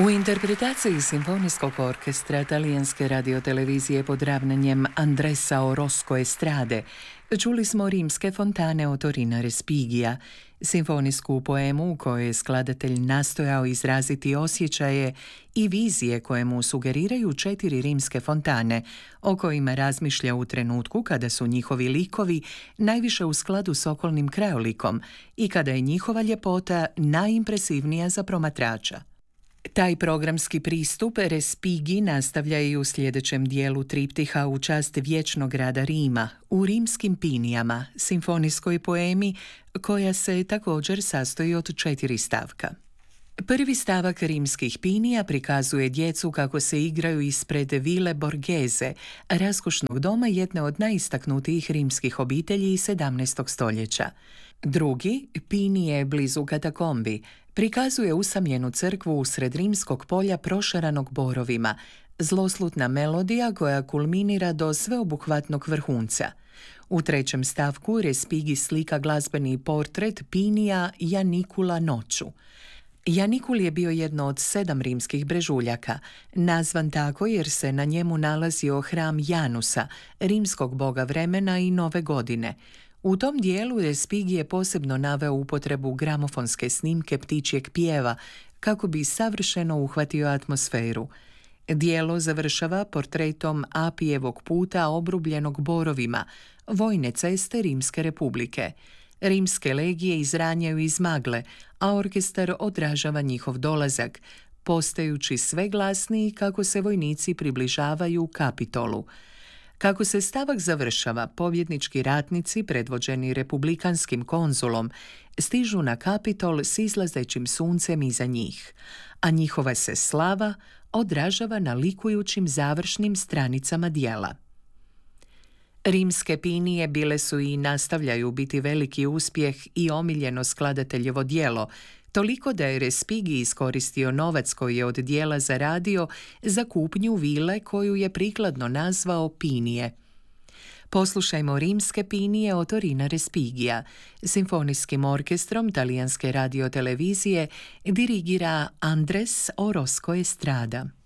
U interpretaciji simfonijskog orkestra talijanske radiotelevizije pod ravnanjem Andresa Orozco Estrade čuli smo Rimske fontane od Torina Respigija, simfonijsku poemu u kojoj je skladatelj nastojao izraziti osjećaje i vizije koje mu sugeriraju 4 rimske fontane, o kojima razmišlja u trenutku kada su njihovi likovi najviše u skladu s okolnim krajolikom i kada je njihova ljepota najimpresivnija za promatrača. Taj programski pristup Respighi nastavlja i u sljedećem dijelu triptiha u čast vječnog grada Rima, u Rimskim pinijama, simfonijskoj poemi koja se također sastoji od 4 stavka. Prvi stavak Rimskih pinija prikazuje djecu kako se igraju ispred Ville Borghese, raskošnog doma jedne od najistaknutijih rimskih obitelji iz 17. stoljeća. Drugi, Pinije blizu katakombi, prikazuje usamljenu crkvu usred rimskog polja prošaranog borovima, zloslutna melodija koja kulminira do sveobuhvatnog vrhunca. U trećem stavku Respighi slika glazbeni portret Pinija Janicula noću. Janicul je bio jedno od 7 rimskih brežuljaka, nazvan tako jer se na njemu nalazio hram Janusa, rimskog boga vremena i nove godine. U tom dijelu Respighi je posebno naveo upotrebu gramofonske snimke ptičjeg pjeva kako bi savršeno uhvatio atmosferu. Dijelo završava portretom Apijevog puta obrubljenog borovima, vojne ceste Rimske republike. Rimske legije izranjaju iz magle, a orkestar odražava njihov dolazak, postajući sve glasniji kako se vojnici približavaju Kapitolu. Kako se stavak završava, pobjednički ratnici, predvođeni republikanskim konzulom, stižu na Kapitol s izlazećim suncem iza njih, a njihova se slava odražava na likujućim završnim stranicama dijela. Rimske pinije bile su i nastavljaju biti veliki uspjeh i omiljeno skladateljevo djelo, toliko da je Respighi iskoristio novac koji je od dijela zaradio za kupnju vile koju je prikladno nazvao Pinije. Poslušajmo Rimske pinije od Torina Respighija. Simfonijskim orkestrom talijanske radiotelevizije dirigira Andres Orozco Estrada.